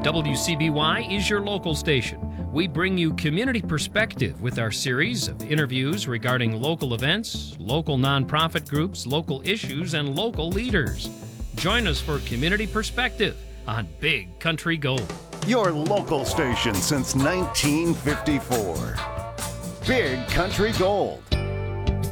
WCBY is your local station. We bring you Community Perspective with our series of interviews regarding local events, local nonprofit groups, local issues, and local leaders. Join us for Community Perspective on Big Country Gold. Your local station since 1954. Big Country Gold.